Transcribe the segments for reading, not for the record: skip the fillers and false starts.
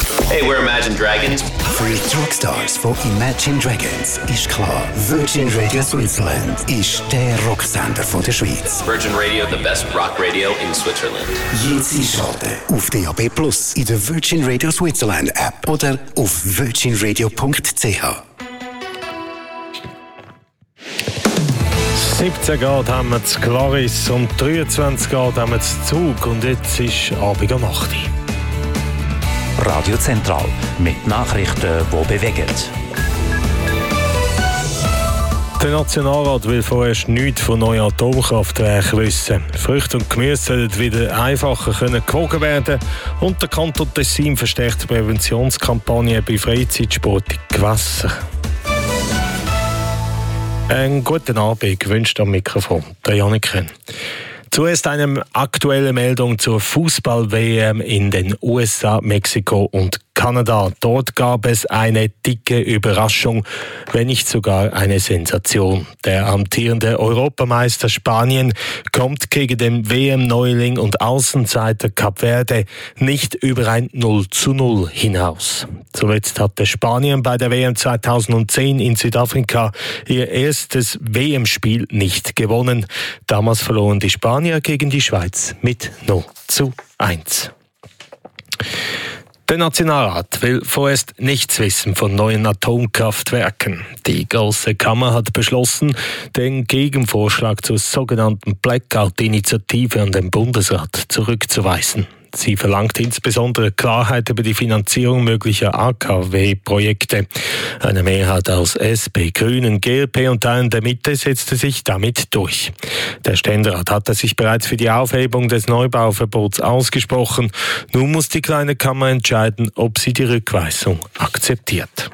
Hey, we're Imagine Dragons. Für die Rockstars von Imagine Dragons ist klar, Virgin Radio Switzerland ist der Rocksender von der Schweiz. Virgin Radio, the best rock radio in Switzerland. Jetzt einschalten auf DAB+, in der Virgin Radio Switzerland App oder auf virginradio.ch. 17 Grad haben wir zu Glaris und 23 Grad haben wir zu Zug und jetzt ist Abend um 8 Uhr. Radio Zentral mit Nachrichten, die bewegen. Der Nationalrat will vorerst nichts von neuen Atomkraftwerken wissen. Früchte und Gemüse sollen wieder einfacher gewogen werden und der Kanton Tessin verstärkt die Präventionskampagne bei Freizeitsport in Gewässern. Einen guten Abend wünscht am Mikrofon der Janik Renn. Zuerst eine aktuelle Meldung zur Fußball-WM in den USA, Mexiko und Kanada. Dort gab es eine dicke Überraschung, wenn nicht sogar eine Sensation. Der amtierende Europameister Spanien kommt gegen den WM-Neuling und Außenseiter Kap Verde nicht über ein 0:0 hinaus. Zuletzt hatte Spanien bei der WM 2010 in Südafrika ihr erstes WM-Spiel nicht gewonnen. Damals verloren die Spanier gegen die Schweiz mit 0:1. Der Nationalrat will vorerst nichts wissen von neuen Atomkraftwerken. Die Große Kammer hat beschlossen, den Gegenvorschlag zur sogenannten Blackout-Initiative an den Bundesrat zurückzuweisen. Sie verlangt insbesondere Klarheit über die Finanzierung möglicher AKW-Projekte. Eine Mehrheit aus SP, Grünen, GLP und Teilen der Mitte setzte sich damit durch. Der Ständerat hatte sich bereits für die Aufhebung des Neubauverbots ausgesprochen. Nun muss die kleine Kammer entscheiden, ob sie die Rückweisung akzeptiert.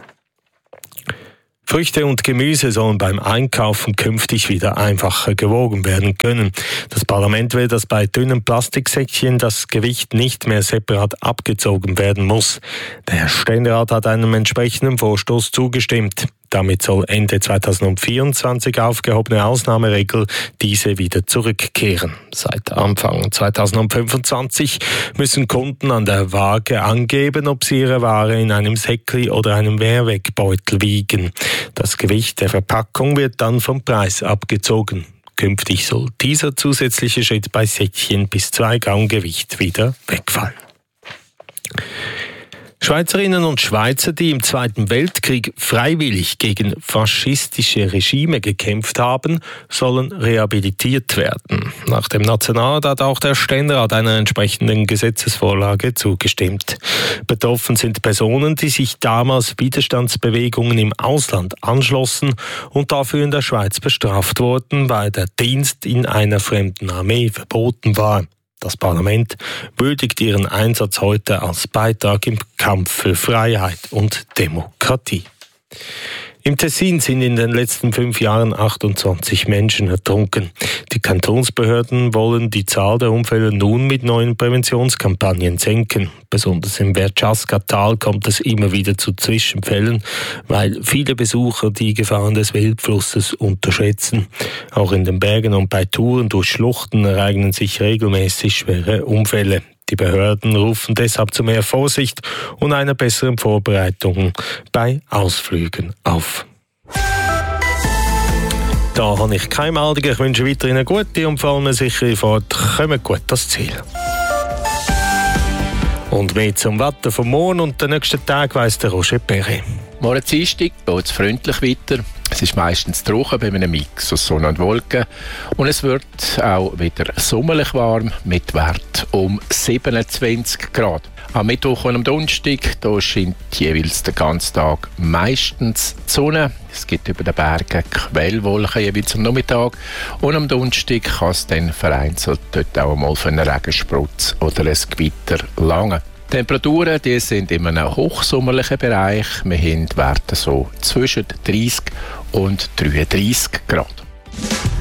Früchte und Gemüse sollen beim Einkaufen künftig wieder einfacher gewogen werden können. Das Parlament will, dass bei dünnen Plastiksäckchen das Gewicht nicht mehr separat abgezogen werden muss. Der Ständerat hat einem entsprechenden Vorstoß zugestimmt. Damit soll Ende 2024 aufgehobene Ausnahmeregel diese wieder zurückkehren. Seit Anfang 2025 müssen Kunden an der Waage angeben, ob sie ihre Ware in einem Säckli oder einem Mehrwegbeutel wiegen. Das Gewicht der Verpackung wird dann vom Preis abgezogen. Künftig soll dieser zusätzliche Schritt bei Säckchen bis 2 Gramm Gewicht wieder wegfallen. Schweizerinnen und Schweizer, die im Zweiten Weltkrieg freiwillig gegen faschistische Regime gekämpft haben, sollen rehabilitiert werden. Nach dem Nationalrat hat auch der Ständerat einer entsprechenden Gesetzesvorlage zugestimmt. Betroffen sind Personen, die sich damals Widerstandsbewegungen im Ausland anschlossen und dafür in der Schweiz bestraft wurden, weil der Dienst in einer fremden Armee verboten war. Das Parlament würdigt ihren Einsatz heute als Beitrag im Kampf für Freiheit und Demokratie. Im Tessin sind in den letzten 5 Jahren 28 Menschen ertrunken. Die Kantonsbehörden wollen die Zahl der Unfälle nun mit neuen Präventionskampagnen senken. Besonders im Verchaska-Tal kommt es immer wieder zu Zwischenfällen, weil viele Besucher die Gefahren des Wildflusses unterschätzen. Auch in den Bergen und bei Touren durch Schluchten ereignen sich regelmäßig schwere Unfälle. Die Behörden rufen deshalb zu mehr Vorsicht und einer besseren Vorbereitung bei Ausflügen auf. Da habe ich keine Meldung. Ich wünsche weiterhin eine gute und vor allem eine sichere Fahrt. Kommt gut das Ziel. Und mehr zum Wetter von morgen und den nächsten Tag weiss der Roger Perret. Morgen Dienstag geht es freundlich weiter. Es ist meistens trocken bei einem Mix aus Sonne und Wolken. Und es wird auch wieder sommerlich warm mit Wert um 27 Grad. Am Mittwoch und am Donnerstag da scheint jeweils den ganzen Tag meistens die Sonne. Es gibt über den Bergen Quellwolken jeweils am Nachmittag. Und am Donnerstag kann es dann vereinzelt dort auch mal für einen Regensprutz oder ein Gewitter langen. Die Temperaturen die sind in einem hochsommerlichen Bereich. Wir haben Werte so zwischen 30 und 33 Grad.